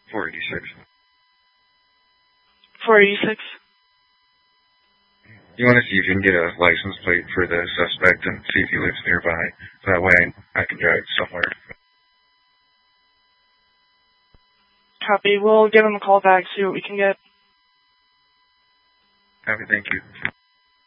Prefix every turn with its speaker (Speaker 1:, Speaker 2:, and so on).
Speaker 1: 486.
Speaker 2: 486?
Speaker 1: You want to see if you can get a license plate for the suspect and see if he lives nearby. That way I can drive somewhere.
Speaker 2: Copy. We'll give him a call back, see what we can get.
Speaker 1: Copy, thank you.